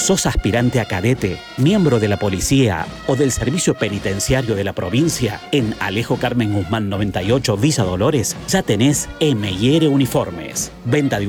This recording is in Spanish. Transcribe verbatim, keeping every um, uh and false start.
¿Sos aspirante a cadete, miembro de la policía o del servicio penitenciario de la provincia? En Alejo Carmen Guzmán noventa y ocho, Villa Dolores, ya tenés M y R Uniformes. Venta de